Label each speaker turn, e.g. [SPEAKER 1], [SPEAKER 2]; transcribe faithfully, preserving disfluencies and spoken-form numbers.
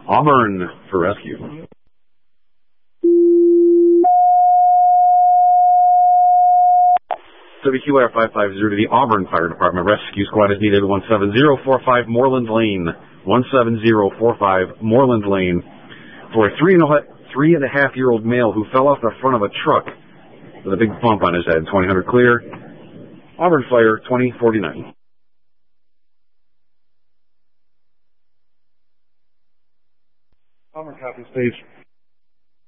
[SPEAKER 1] Auburn for rescue. W Q R five five zero to the Auburn Fire Department. Rescue squad is needed. one seven zero four five Moreland Lane. one seven zero four five Moreland Lane. For a three and a, three and a half year old male who fell off the front of a truck with a big bump on his head. twenty hundred clear. Auburn Fire twenty forty-nine. Auburn copy stage.